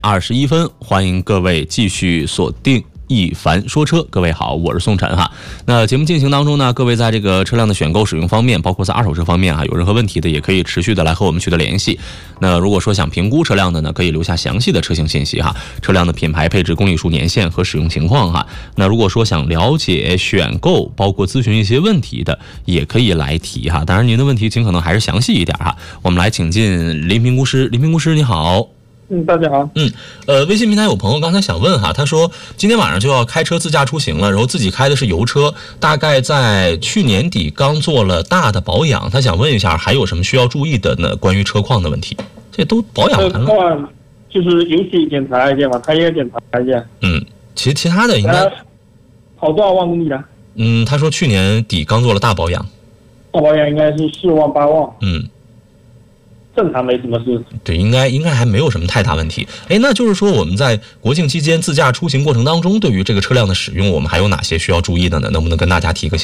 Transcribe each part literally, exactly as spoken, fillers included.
二十一分，欢迎各位继续锁定一凡说车。各位好，我是宋晨哈。那节目进行当中呢，各位在这个车辆的选购使用方面，包括在二手车方面啊，有任何问题的也可以持续的来和我们取得联系。那如果说想评估车辆的呢，可以留下详细的车型信息哈，车辆的品牌、配置、公里数、年限和使用情况哈。那如果说想了解选购，包括咨询一些问题的，也可以来提哈。当然您的问题尽可能还是详细一点哈。我们来请进林评估师，林评估师你好。 嗯，大家好。 嗯，呃，微信平台有朋友刚才想问哈，他说今天晚上就要开车自驾出行了，然后自己开的是油车，大概在去年底刚做了大的保养，他想问一下还有什么需要注意的呢？关于车况的问题，这都保养完了。 就是油漆检查一下嘛，胎液检查一下。 嗯，其其他的应该跑多少万公里了？ 嗯，他说去年底刚做了大保养。 大保养应该是四万八万。 嗯。 正常没什么事， 对，应该应该还没有什么太大问题。哎，那就是说我们在国庆期间自驾出行过程当中，对于这个车辆的使用，我们还有哪些需要注意的呢？能不能跟大家提个醒？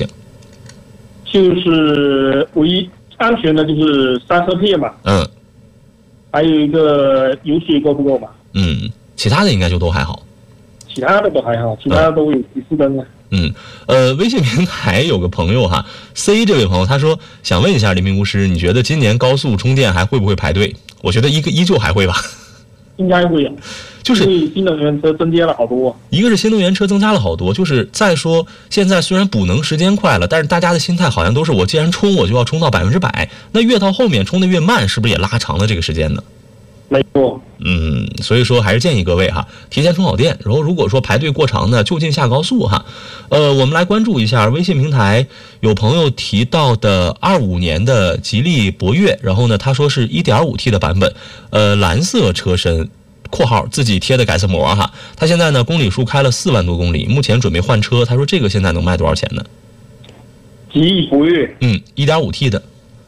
就是唯一安全的就是刹车片嘛， 嗯， 还有一个油漆够不够嘛？ 嗯，其他的应该就都还好。 其他的都还好，其他的都有提示灯了。 嗯，呃，微信平台有个朋友哈 ，C 这位朋友他说想问一下林评估师，你觉得今年高速充电还会不会排队？我觉得一个依旧还会吧， 应该会有， 就是新能源车增加了好多。 一个是新能源车增加了好多，就是再说现在虽然补能时间快了，但是大家的心态好像都是我既然充我就要充到百分之百，那越到后面充的越慢，是不是也拉长了这个时间呢？ 没错。 嗯，所以说还是建议各位哈，提前充好电，然后如果说排队过长呢，就近下高速哈。呃，我们来关注一下微信平台有朋友提到的二五年的吉利博越，然后呢，他说是 一点五 T 的版本，呃，蓝色车身。括号自己贴的改色膜哈，他现在呢公里数开了四万多公里，目前准备换车。他说这个现在能卖多少钱呢？ 吉利博越， 嗯 ，一点五 T 的。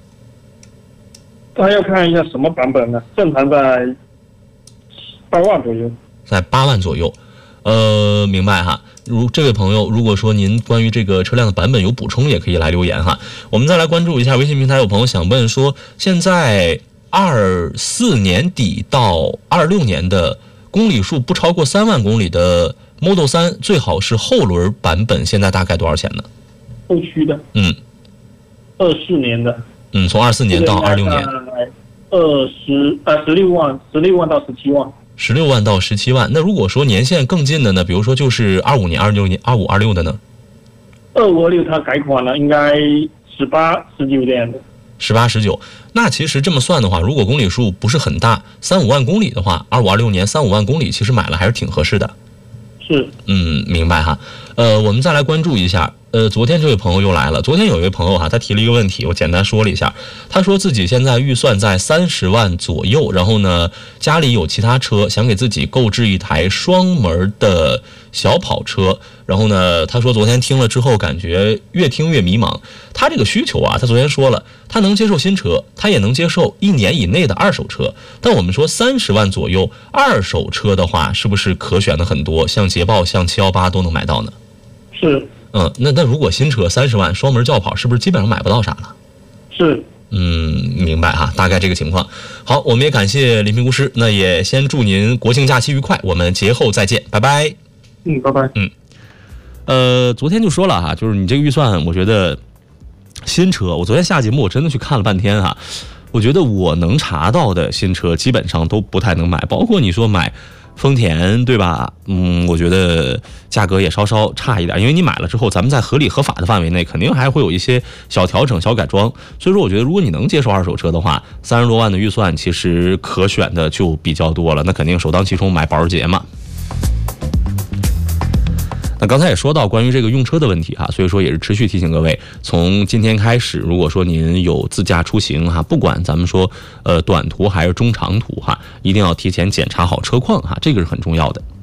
他要看一下什么版本呢？正常在八万左右， 在八万左右。呃，明白哈。如这位朋友，如果说您关于这个车辆的版本有补充，也可以来留言哈。我们再来关注一下微信平台，有朋友想问说，现在二四年底到二六年的公里数不超过三万公里的 Model 三，最好是后轮版本，现在大概多少钱呢？ 后驱的。 嗯。 二四年的。 嗯，从二四年到二六年。 二十呃十六万，十六万到十七万。 十六万到十七万，那如果说年限更近的呢？比如说就是二五年、二六年、二五、二六的呢？ 二五二六它改款了，应该十八、十九这样的。 十八、十九，那其实这么算的话，如果公里数不是很大，三五万公里的话，二五、二六年三五万公里，其实买了还是挺合适的。 是。 嗯，明白哈。呃，我们再来关注一下。呃，昨天这位朋友又来了。昨天有一位朋友哈，他提了一个问题，我简单说了一下。他说自己现在预算在三十万左右，然后呢，家里有其他车，想给自己购置一台双门的小跑车。然后呢，他说昨天听了之后，感觉越听越迷茫。他这个需求啊，他昨天说了，他能接受新车，他也能接受一年以内的二手车。但我们说三十万左右二手车的话，是不是可选的很多？像捷豹、像七一八都能买到呢？ 是。 嗯，那那如果新车三十万双门轿跑，是不是基本上买不到啥了？ 是。 嗯，明白哈，大概这个情况。好，我们也感谢林评估师，那也先祝您国庆假期愉快，我们节后再见，拜拜。 嗯，拜拜。 嗯，呃，昨天就说了哈，就是你这个预算，我觉得新车，我昨天下节目我真的去看了半天哈，我觉得我能查到的新车基本上都不太能买，包括你说买丰田对吧？嗯，我觉得价格也稍稍差一点，因为你买了之后，咱们在合理合法的范围内，肯定还会有一些小调整、小改装。所以说，我觉得如果你能接受二手车的话，三十多万的预算，其实可选的就比较多了。那肯定首当其冲买保时捷嘛。那刚才也说到关于这个用车的问题哈，所以说也是持续提醒各位，从今天开始，如果说您有自驾出行哈，不管咱们说呃短途还是中长途哈，一定要提前检查好车况哈，这个是很重要的。